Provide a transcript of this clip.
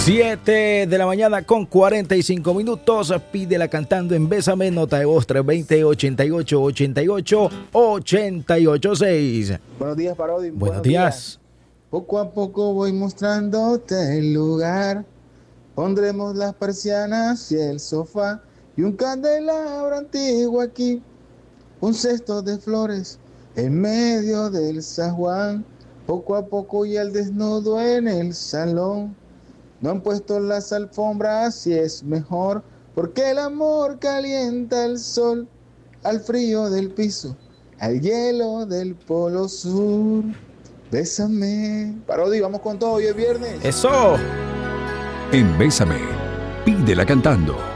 7 de la mañana con 45 minutos. Pídela cantando en Bésame. Nota de voz 320-88-88-886. Buenos días, Parodi. Buenos días. Poco a poco voy mostrándote el lugar. Pondremos las persianas y el sofá y un candelabro antiguo aquí. Un cesto de flores en medio del zaguán. Poco a poco y al desnudo en el salón. No han puesto las alfombras y es mejor, porque el amor calienta el sol, al frío del piso, al hielo del polo sur. Bésame. Parodi, vamos con todo, hoy es viernes. ¡Eso! En Bésame, pídela cantando.